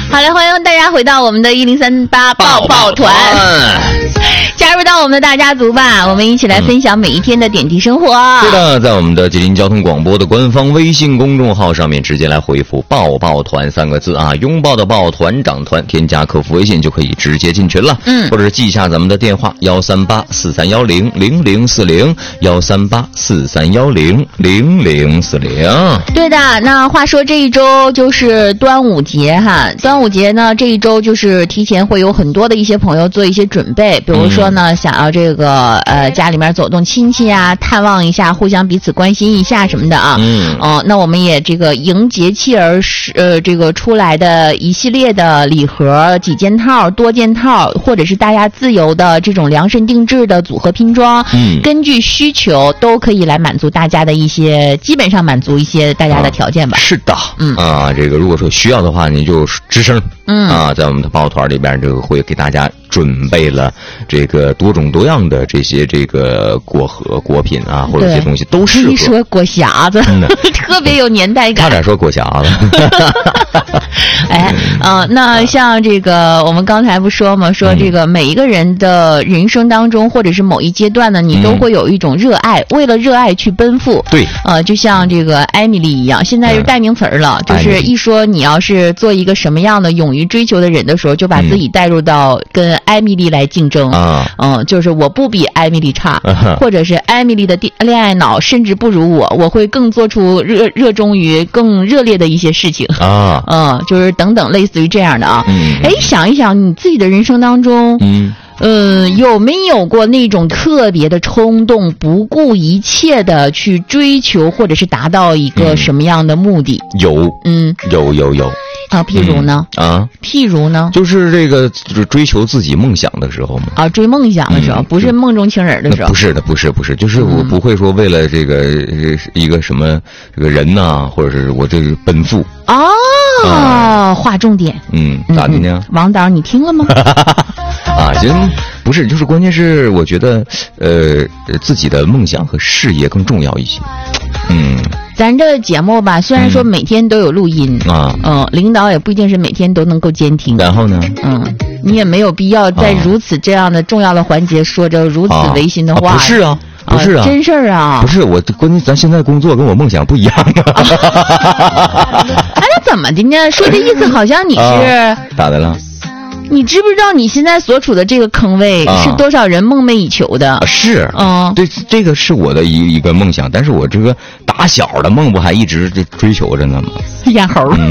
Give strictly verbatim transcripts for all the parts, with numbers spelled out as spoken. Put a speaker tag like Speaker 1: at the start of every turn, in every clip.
Speaker 1: 好嘞，欢迎大家回到我们的一零三八抱抱团，加入到我们的大家族吧，我们一起来分享每一天的点滴生活。
Speaker 2: 是的，在我们的吉林交通广播的官方微信公众号上面直接来回复抱抱团三个字啊，拥抱的抱，团长团，添加客服微信就可以直接进群了。嗯，或者是记一下咱们的电话幺三八四三幺零零零四零幺三八四三幺零零零四零。
Speaker 1: 对的，那话说这一周就是端午节哈，端午节呢这一周就是提前会有很多的一些朋友做一些准备，比如说呢、嗯、想要这个呃家里面走动亲戚啊，探望一下，互相彼此关心一下什么的啊。嗯。哦、呃，那我们也这个迎节气而呃这个出来的一系列的礼盒、几件套、多件套，或者是大家自由的这种量身定制的组合拼装，嗯，根据需求都可以来满足大家的一些，基本上满足一些大家的条件吧。
Speaker 2: 啊、是的，嗯啊，这个如果说需要的话，你就吱声，嗯啊，在我们的抱团里边，这个会给大家准备了这个多种多样的这些这个果核果品啊，或者这些东西都适合。
Speaker 1: 你说果匣子，嗯、特别有年代感。
Speaker 2: 差点说果匣子。
Speaker 1: 哎，呃，那像这个，我们刚才不说嘛，说这个每一个人的人生当中，或者是某一阶段呢，你都会有一种热爱，嗯、为了热爱去奔赴。对，呃，就像这个艾米丽一样，现在是代名词儿了，嗯、就是一说你要是做一个什么样的勇于追求的人的时候，就把自己带入到跟艾米丽来竞争啊，嗯，就是我不比艾米丽差，啊、或者是艾米丽的恋爱脑甚至不如我，我会更做出热热衷于更热烈的一些事情啊，嗯，就是等等类似于这样的啊。嗯，哎，想一想你自己的人生当中，嗯。嗯，有没有过那种特别的冲动，不顾一切的去追求，或者是达到一个什么样的目的？
Speaker 2: 嗯、有，嗯，有有有
Speaker 1: 啊，譬如呢？
Speaker 2: 嗯、啊，
Speaker 1: 譬如呢？
Speaker 2: 就是这个，就是追求自己梦想的时候嘛。
Speaker 1: 啊，追梦想的时候，嗯、不是梦中情人的时候。
Speaker 2: 不是的，不是不是，就是我不会说为了这个、嗯、一个什么这个人呐、啊，或者是我这个奔赴。
Speaker 1: 哦，啊、划重点。
Speaker 2: 嗯，咋的呢？
Speaker 1: 嗯、王导，你听了吗？
Speaker 2: 啊，行，不是，就是关键是我觉得，呃，自己的梦想和事业更重要一些。嗯，
Speaker 1: 咱这节目吧，虽然说每天都有录音、嗯、啊，嗯，领导也不一定是每天都能够监听。
Speaker 2: 然后呢？
Speaker 1: 嗯，你也没有必要在如此这样的重要的环节说着如此违心的话。
Speaker 2: 啊啊、不是啊。不是啊，
Speaker 1: 真事儿啊！
Speaker 2: 不是我，关键咱现在工作跟我梦想不一样啊。
Speaker 1: 哎，那怎么的呢？说的意思好像你是、啊、
Speaker 2: 咋的了？
Speaker 1: 你知不知道你现在所处的这个坑位是多少人梦寐以求的？
Speaker 2: 啊、是，嗯，对，这个是我的一一个梦想，但是我这个打小的梦不还一直追求着呢吗？
Speaker 1: 咽喉。嗯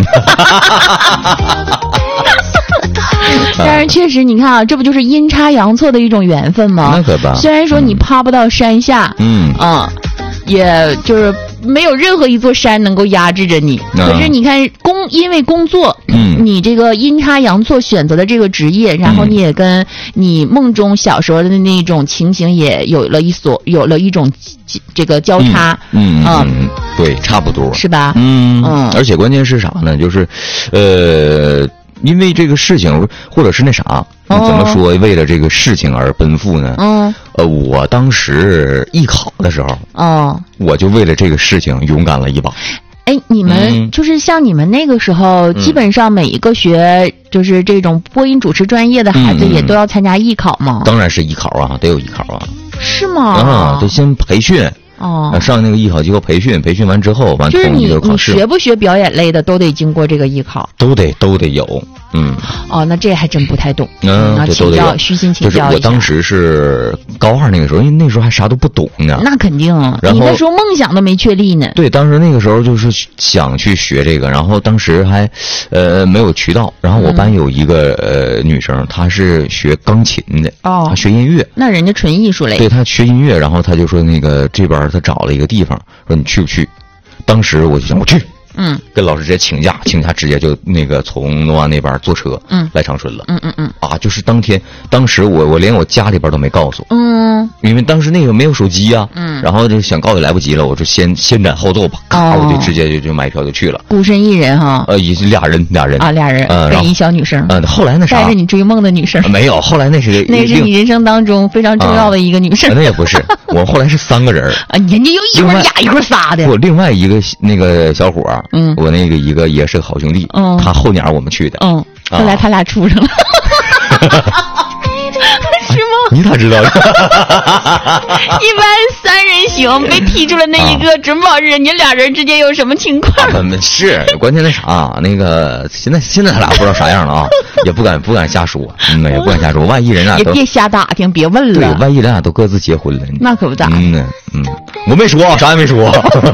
Speaker 1: 但是确实，你看啊，这不就是阴差阳错的一种缘分吗？
Speaker 2: 那可不。
Speaker 1: 虽然说你爬不到山下，嗯啊，也就是没有任何一座山能够压制着你。嗯、可是你看工，因为工作，嗯，你这个阴差阳错选择的这个职业，然后你也跟你梦中小时候的那种情形也有了一所有了一种这个交叉。
Speaker 2: 嗯 嗯, 嗯, 嗯，对，差不多
Speaker 1: 是吧？
Speaker 2: 嗯嗯，而且关键是啥呢？就是，呃。因为这个事情，或者是那啥，怎么说？为了这个事情而奔赴呢？嗯，呃，我当时艺考的时候，哦，我就为了这个事情勇敢了一把。
Speaker 1: 哎，你们、嗯、就是像你们那个时候，基本上每一个学就是这种播音主持专业的孩子，也都要参加艺考吗？
Speaker 2: 嗯、当然是艺考啊，得有艺考啊。
Speaker 1: 是吗？
Speaker 2: 啊，得先培训。哦，上那个艺考机构培训，培训完之后，完
Speaker 1: 就是你
Speaker 2: 你
Speaker 1: 学不学表演类的，都得经过这个艺考，
Speaker 2: 都得都得有，嗯。
Speaker 1: 哦，那这还真不太懂，
Speaker 2: 嗯，
Speaker 1: 那请教，虚心请教一下。
Speaker 2: 就是我当时是高二那个时候，因为那时候还啥都不懂呢。
Speaker 1: 那肯定，你那时候梦想都没确立呢。
Speaker 2: 对，当时那个时候就是想去学这个，然后当时还，呃，没有渠道。然后我班有一个、嗯、呃女生，她是学钢琴的，哦，她学音乐。
Speaker 1: 那人家纯艺术类。
Speaker 2: 对，她学音乐，然后她就说那个这边。他找了一个地方，说你去不去？当时我就想我去，嗯，跟老师直接请假，请假直接就那个从诺安那边坐车，嗯，来长春了，嗯嗯嗯，啊，就是当天，当时我我连我家里边都没告诉，嗯，因为当时那个没有手机啊，嗯，然后就想告也来不及了，我就先先斩后奏吧，咔，哦、我就直接就就买票就去了，
Speaker 1: 孤身一人哈，
Speaker 2: 呃，也是俩人俩人
Speaker 1: 啊，俩人，嗯，跟一小女生，
Speaker 2: 嗯，后来那啥，
Speaker 1: 带着你追梦的女生，
Speaker 2: 没有，后来那是
Speaker 1: 那是你人生当中非常重要的一个女生，
Speaker 2: 啊、那也不是，我后来是三个人
Speaker 1: 啊，人家又一会儿俩一会儿仨的，
Speaker 2: 我另外一个那个小伙，嗯，我那个一个也是个好兄弟，嗯，他后年我们去的，嗯，
Speaker 1: 后来他俩处上了。是吗？
Speaker 2: 你咋知道的？
Speaker 1: 一般三人行被踢出了那一个，准保人家俩人之间有什么情况？
Speaker 2: 啊、是关键那啥，那个现在现在他俩不知道啥样了啊，也不敢不敢瞎说，嗯，也不敢瞎说。万一人俩
Speaker 1: 也别瞎打听，别问了。
Speaker 2: 对，万一人俩都各自结婚了，
Speaker 1: 那可不咋。
Speaker 2: 嗯嗯，我没说，啥也没说。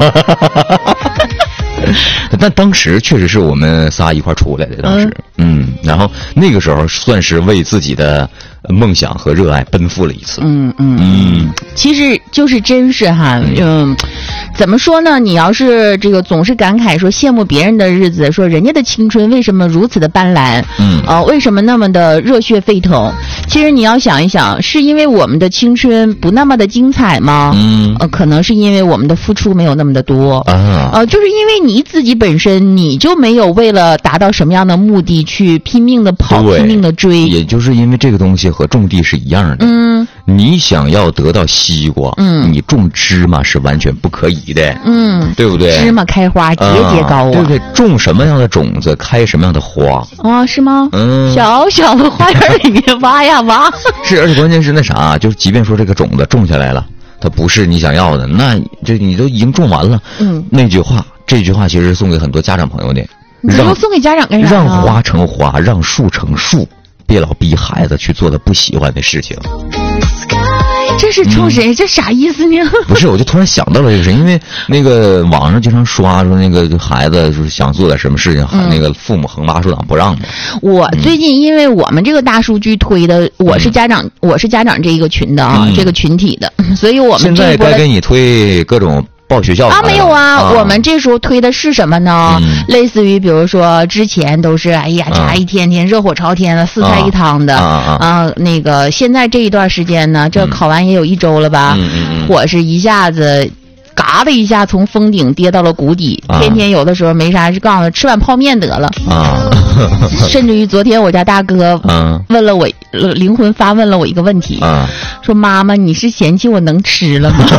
Speaker 2: 但当时确实是我们仨一块出来的，当时，嗯，嗯然后那个时候算是为自己的梦想和热爱奔赴了一次。
Speaker 1: 嗯嗯嗯，其实就是真是哈，嗯，怎么说呢？你要是这个总是感慨说羡慕别人的日子，说人家的青春为什么如此的斑斓，嗯，呃，为什么那么的热血沸腾？其实你要想一想，是因为我们的青春不那么的精彩吗？嗯，呃，可能是因为我们的付出没有那么的多啊，呃，就是因为你自己本身你就没有为了达到什么样的目的去拼命的跑，拼命的追，
Speaker 2: 也就是因为这个东西和种地是一样的。嗯，你想要得到西瓜，嗯，你种芝麻是完全不可以的。嗯，对不对？
Speaker 1: 芝麻开花节节高啊，
Speaker 2: 对不对？种什么样的种子开什么样的花
Speaker 1: 啊？是吗？嗯，小小的花园里面挖呀挖。
Speaker 2: 是，而且关键是那啥，就是即便说这个种子种下来了，它不是你想要的，那这你都已经种完了。嗯，那句话，这句话其实是送给很多家长朋友的。
Speaker 1: 你又送给家长干啥？
Speaker 2: 让花成花，让树成树，别老逼孩子去做他不喜欢的事情。
Speaker 1: 这是冲谁？嗯、这啥意思呢？
Speaker 2: 不是，我就突然想到了这个事，因为那个网上经常刷说那个孩子就是想做点什么事情，嗯、那个父母横拔竖挡不让嘛。
Speaker 1: 我最近因为我们这个大数据推的，我是家长，嗯、我是家长这一个群的啊，嗯、这个群体的，所以我们
Speaker 2: 现在该给你推各种。报学校
Speaker 1: 啊，没有啊，啊我们这时候推的是什么呢？嗯、类似于比如说之前都是哎呀，这一天天热火朝天的，四菜一汤的啊, 啊, 啊，那个现在这一段时间呢，这考完也有一周了吧，嗯、火是一下子。嘎的一下从峰顶跌到了谷底，啊、天天有的时候没啥事，告诉他吃碗泡面得了啊。甚至于昨天我家大哥问了我，灵魂发问了我一个问题，啊、说妈妈你是嫌弃我能吃了吗？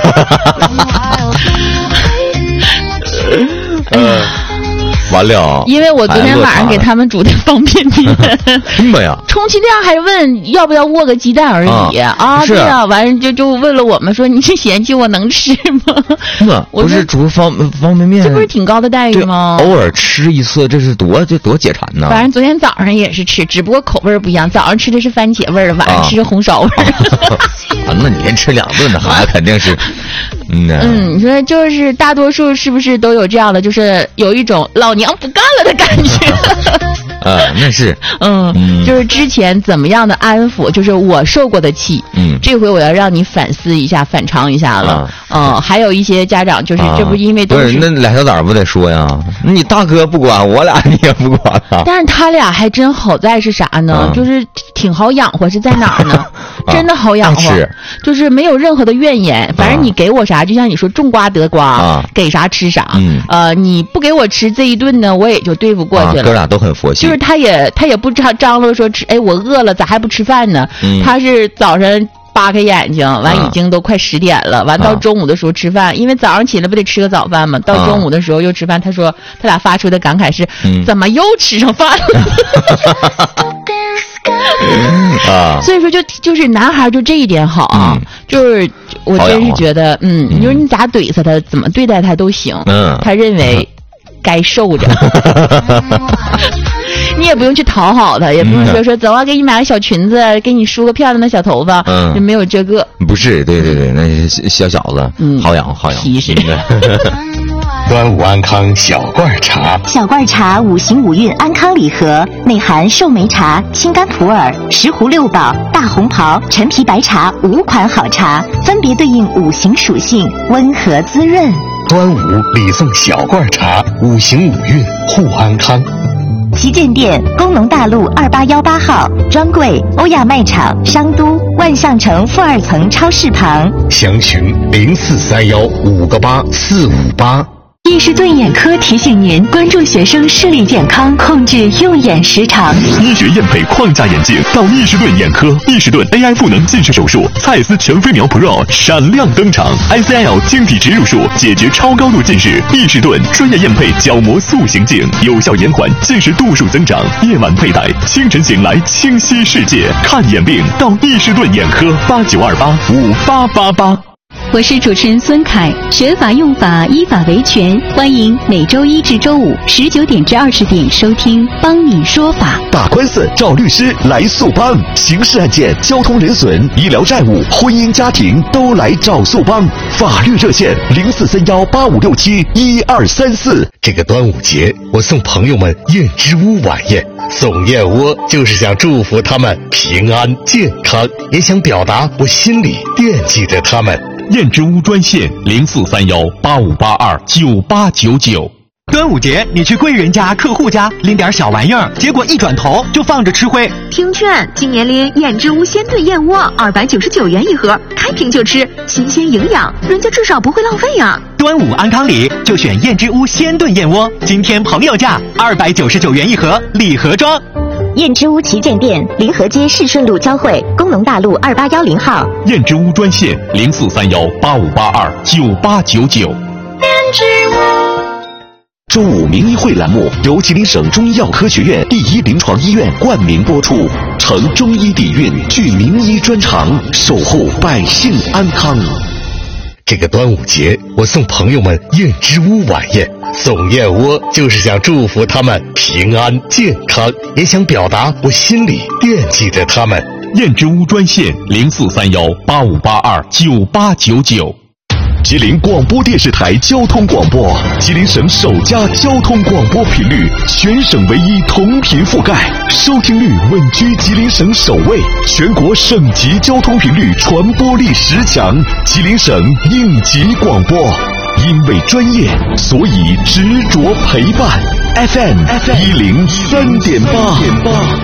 Speaker 2: 嗯完了，
Speaker 1: 因为我昨天晚上给他们煮的方便面，
Speaker 2: 妈呀，
Speaker 1: 充其量还问要不要握个鸡蛋而已啊！啊对啊，完了就就问了我们说你是嫌弃我能吃吗？
Speaker 2: 那不是煮方方便面，
Speaker 1: 这不是挺高的待遇吗？
Speaker 2: 偶尔吃一次，这是多这多解馋呢！
Speaker 1: 反正昨天早上也是吃，只不过口味不一样，早上吃的是番茄味儿，晚上吃的红烧味儿。
Speaker 2: 啊，那你连吃两顿的孩子肯定是，
Speaker 1: 嗯嗯，你说就是大多数是不是都有这样的，就是有一种老娘不干了的感觉。
Speaker 2: 啊，那是，
Speaker 1: 嗯，嗯就是之前怎么样的安抚，就是我受过的气，嗯，这回我要让你反思一下，反常一下了，嗯、啊呃，还有一些家长就是，啊、这不因为都是，
Speaker 2: 不是那俩小崽不得说呀？那你大哥不管，我俩你也不管啊。
Speaker 1: 但是他俩还真好在是啥呢？啊、就是挺好养活，是在哪儿呢？啊、真的好养活，是就是没有任何的怨言，反正你给我啥，就像你说种瓜得瓜，啊、给啥吃啥，嗯，呃，你不给我吃这一顿呢，我也就对付过去了。
Speaker 2: 啊、哥俩都很佛系。
Speaker 1: 就是他也他也不张张罗说吃，哎，我饿了，咋还不吃饭呢？嗯、他是早上扒开眼睛，完已经都快十点了，完到中午的时候吃饭，啊、因为早上起来不得吃个早饭嘛，到中午的时候又吃饭。他说他俩发出的感慨是，嗯、怎么又吃上饭了？啊，所以说就就是男孩就这一点好啊，嗯、就是我真是觉得，嗯，你说你咋怼死他，怎么对待他都行，嗯，他认为该受着。你也不用去讨好他，也不用说说走啊，给你买个小裙子，给你梳个漂亮的小头发，嗯，就没有这个。
Speaker 2: 不是，对对对，那小小子，嗯，好养好养。
Speaker 1: 皮实。
Speaker 3: 端午安康小罐茶，
Speaker 4: 小罐茶五行五运安康礼盒，内含寿眉茶、青柑普洱、石斛六宝、大红袍、陈皮白茶五款好茶，分别对应五行属性，温和滋润。
Speaker 3: 端午礼送小罐茶，五行五运护安康。
Speaker 4: 旗舰店：工农大路二八幺八号，专柜：欧亚卖场商都万象城负二层超市旁。
Speaker 3: 详询零四三幺五个八四五八。
Speaker 4: 易士顿眼科提醒您关注学生视力健康，控制用眼时长。
Speaker 3: 医学验配框架眼镜到易士顿眼科，易士顿 A I 赋能近视手术，蔡司全飞秒 Pro 闪亮登场 ，I C L 晶体植入术解决超高度近视。易士顿专业验配角膜塑形镜，有效延缓近视度数增长。夜晚佩戴，清晨醒来清晰世界。看眼病到易士顿眼科，八九二八五八八八。
Speaker 4: 我是主持人孙凯，学法用法，依法维权。欢迎每周一至周五十九点至二十点收听《帮你说法》。
Speaker 5: 打官司找律师来速帮，刑事案件、交通人损、医疗债务、婚姻家庭都来找速帮。法律热线零四三幺八五六七一二三四。
Speaker 3: 这个端午节，我送朋友们燕之屋晚宴。送燕窝就是想祝福他们平安健康，也想表达我心里惦记着他们。
Speaker 5: 燕之屋专线零四三幺八五八二九八九九。
Speaker 6: 端午节你去贵人家、客户家拎点小玩意儿，结果一转头就放着吃灰。
Speaker 7: 听劝，今年拎燕之屋鲜炖燕窝，二百九十九元一盒，开瓶就吃，新鲜营养，人家至少不会浪费呀。
Speaker 6: 端午安康礼就选燕之屋鲜炖燕窝，今天朋友价二百九十九元一盒，礼盒装。
Speaker 4: 燕之屋旗舰店，临河街市顺路交汇，工农大路二八幺零号。
Speaker 5: 燕之屋专线零四三幺八五八二九八九九。燕之屋。周五名医会栏目由吉林省中医药科学院第一临床医院冠名播出，承中医底蕴，聚名医专长，守护百姓安康。
Speaker 3: 这个端午节，我送朋友们燕之屋晚宴。送燕窝就是想祝福他们平安健康，也想表达我心里惦记着他们。
Speaker 5: 燕之屋专线零四三幺八五八二九八九九。吉林广播电视台交通广播，吉林省首家交通广播频率，全省唯一同频覆盖，收听率稳居吉林省首位，全国省级交通频率传播力十强，吉林省应急广播。因为专业，所以执着陪伴。F M 一零三点八。